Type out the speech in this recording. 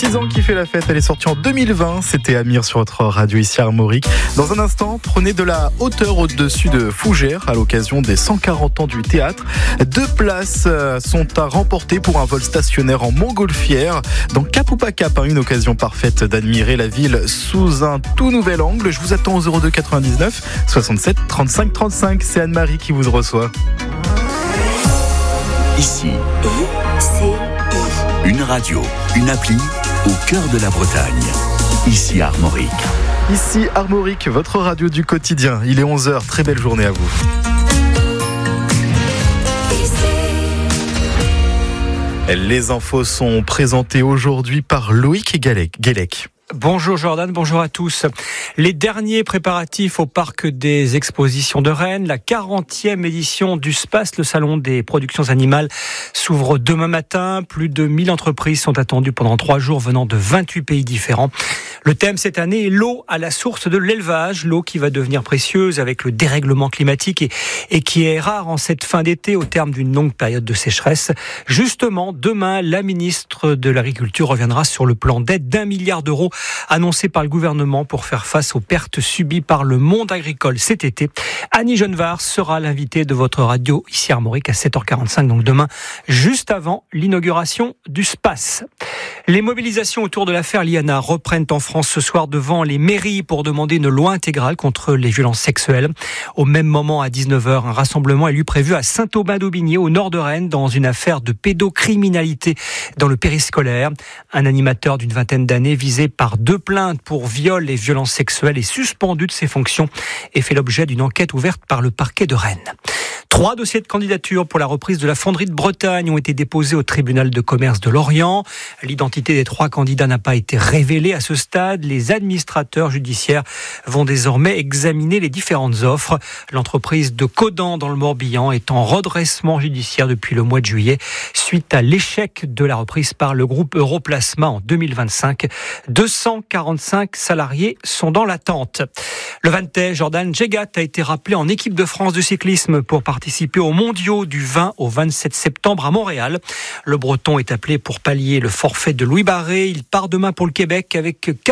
6 ans qui fait la fête, elle est sortie en 2020, c'était Amir sur votre radio ici à Armorique. Dans un instant, prenez de la hauteur au-dessus de Fougères à l'occasion des 140 ans du théâtre. 2 places sont à remporter pour un vol stationnaire en montgolfière dans Cap ou pas Cap, une occasion parfaite d'admirer la ville sous un tout nouvel angle. Je vous attends au 02 99 67 35 35, c'est Anne-Marie qui vous reçoit. Ici, une radio, une appli au cœur de la Bretagne. Ici Armorique. Ici Armorique, votre radio du quotidien. Il est 11h, très belle journée à vous. Les infos sont présentées aujourd'hui par Loïc Guélec. Bonjour Jordan, bonjour à tous. Les derniers préparatifs au parc des expositions de Rennes, la 40e édition du SPACE, le salon des productions animales, s'ouvre demain matin. Plus de 1000 entreprises sont attendues pendant 3 jours venant de 28 pays différents. Le thème cette année est l'eau à la source de l'élevage, l'eau qui va devenir précieuse avec le dérèglement climatique et qui est rare en cette fin d'été au terme d'une longue période de sécheresse. Justement, demain, la ministre de l'Agriculture reviendra sur le plan d'aide d'1 milliard d'euros annoncé par le gouvernement pour faire face aux pertes subies par le monde agricole cet été. Annie Genevard sera l'invitée de votre radio ici à Armorique à 7h45, donc demain, juste avant l'inauguration du SPACE. Les mobilisations autour de l'affaire Liana reprennent en France ce soir devant les mairies pour demander une loi intégrale contre les violences sexuelles. Au même moment, à 19h, un rassemblement est lui prévu à Saint-Aubin-d'Aubigné, au nord de Rennes, dans une affaire de pédocriminalité dans le périscolaire. Un animateur d'une vingtaine d'années visé par 2 plaintes pour viol et violences sexuelles est suspendu de ses fonctions et fait l'objet d'une enquête ouverte par le parquet de Rennes. 3 dossiers de candidature pour la reprise de la fonderie de Bretagne ont été déposés au tribunal de commerce de Lorient. L'identité des 3 candidats n'a pas été révélée à ce stade. Les administrateurs judiciaires vont désormais examiner les différentes offres. L'entreprise de Caudan dans le Morbihan est en redressement judiciaire depuis le mois de juillet suite à l'échec de la reprise par le groupe Europlasma en 2025. 245 salariés sont dans l'attente. Le Vantais, Jordan Djegat a été rappelé en équipe de France de cyclisme pour participer aux mondiaux du 20 au 27 septembre à Montréal. Le Breton est appelé pour pallier le forfait de Louis Barré. Il part demain pour le Québec avec